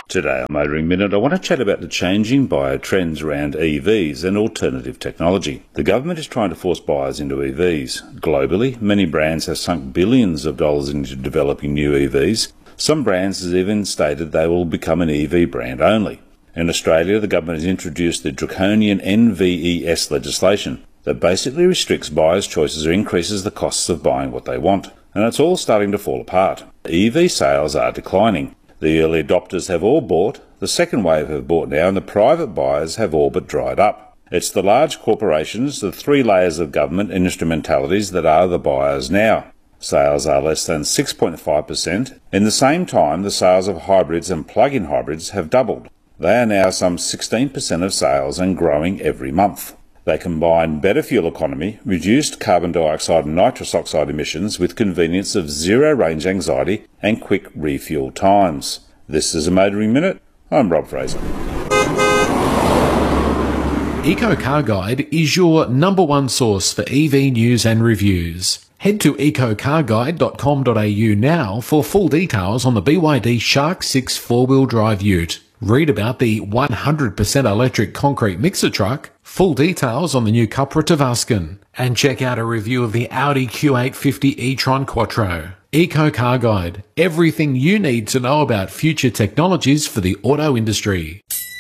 Today on Motoring Minute, I want to chat about the changing buyer trends around EVs and alternative technology. The government is trying to force buyers into EVs. Globally, many brands have sunk billions of dollars into developing new EVs. Some brands have even stated they will become an EV brand only. In Australia, the government has introduced the draconian NVES legislation that basically restricts buyers' choices or increases the costs of buying what they want. And it's all starting to fall apart. EV sales are declining. The early adopters have all bought, the second wave have bought now, and the private buyers have all but dried up. It's the large corporations, the three layers of government and instrumentalities that are the buyers now. Sales are less than 6.5%. In the same time, the sales of hybrids and plug-in hybrids have doubled. They are now some 16% of sales and growing every month. They combine better fuel economy, reduced carbon dioxide and nitrous oxide emissions with convenience of zero range anxiety and quick refuel times. This is a Motoring Minute. I'm Rob Fraser. Eco Car Guide is your #1 source for EV news and reviews. Head to ecocarguide.com.au now for full details on the BYD Shark 6 4-wheel drive ute. Read about the 100% electric concrete mixer truck, full details on the new Cupra Tavascan, and check out a review of the Audi Q850 e-tron Quattro. Eco Car Guide, everything you need to know about future technologies for the auto industry.